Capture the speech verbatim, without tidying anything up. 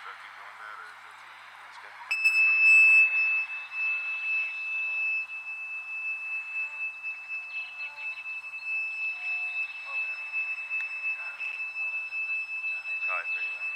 Should I keep doing that, or is that too? That's good. Probably pretty loud.